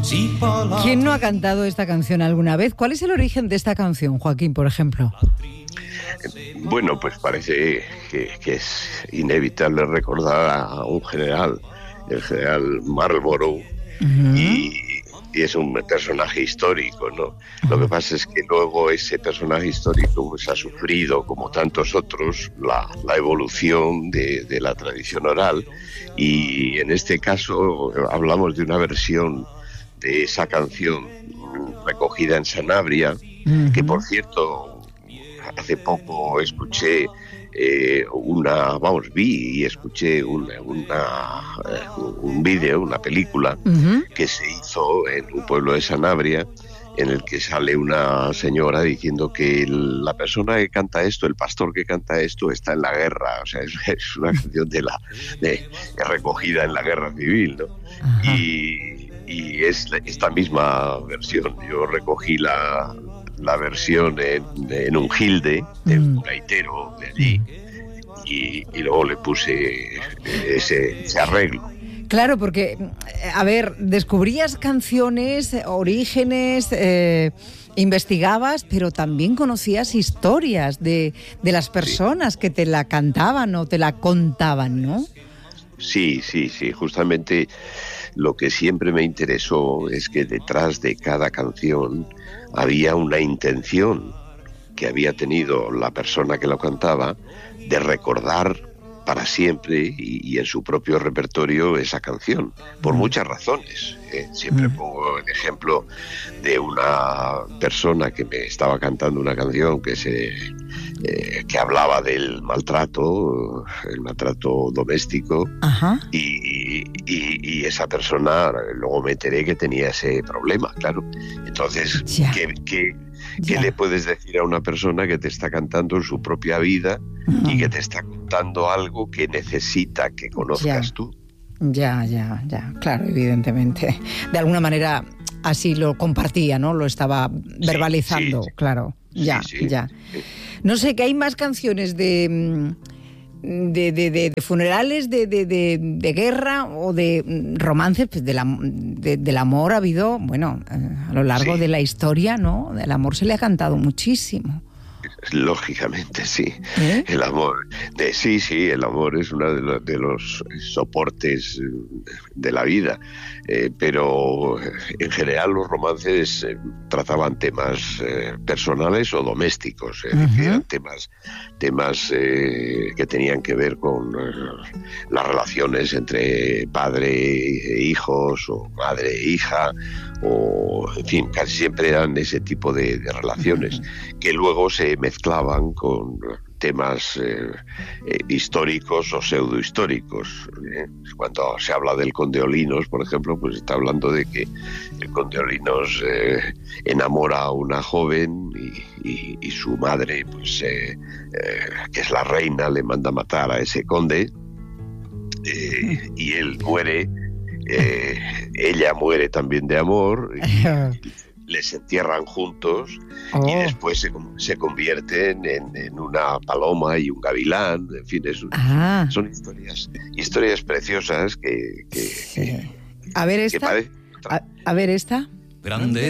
¿Quién no ha cantado esta canción alguna vez? ¿Cuál es el origen de esta canción, Joaquín, por ejemplo? Bueno, pues parece que es inevitable recordar a un general, el general Marlborough, y es un personaje histórico, ¿no? Lo que pasa es que luego ese personaje histórico pues, ha sufrido, como tantos otros, la evolución de la tradición oral, y en este caso hablamos de una versión de esa canción recogida en Sanabria, que por cierto hace poco escuché vi y escuché un vídeo, una película que se hizo en un pueblo de Sanabria, en el que sale una señora diciendo que la persona que canta esto, el pastor que canta esto, está en la guerra. O sea, es una canción recogida en la guerra civil, ¿no? Y es esta misma versión. Yo recogí la versión en un gilde de un gaitero de allí y luego le puse ese arreglo. Claro, porque, a ver, descubrías canciones, orígenes, investigabas, pero también conocías historias de las personas que te la cantaban o te la contaban, ¿no? Sí, justamente lo que siempre me interesó es que detrás de cada canción había una intención que había tenido la persona que lo cantaba de recordar para siempre y en su propio repertorio esa canción, por muchas razones. Siempre pongo el ejemplo de una persona que me estaba cantando una canción que hablaba del maltrato, el maltrato doméstico, y esa persona, luego me enteré que tenía ese problema, claro. Entonces, ¿qué le puedes decir a una persona que te está cantando su propia vida y que te está contando algo que necesita que conozcas tú? Ya, claro, evidentemente. De alguna manera así lo compartía, ¿no? Lo estaba verbalizando, claro. Ya. No sé, que hay más canciones de funerales, de guerra o de romances, pues del amor ha habido, bueno, a lo largo de la historia, ¿no? El amor se le ha cantado muchísimo. Lógicamente, sí. El amor, el amor es uno de los soportes de la vida, pero en general los romances trataban temas personales o domésticos, eran temas que tenían que ver con las relaciones entre padre e hijos o madre e hija, o en fin, casi siempre eran ese tipo de relaciones que luego se mezclaban con temas históricos o pseudohistóricos. Cuando se habla del Conde Olinos, por ejemplo, pues está hablando de que el Conde Olinos enamora a una joven y su madre, pues que es la reina, le manda matar a ese conde y él muere. Ella muere también de amor y les entierran juntos y después se convierten en una paloma y un gavilán. En fin, son historias preciosas que a ver esta. A ver esta. Grande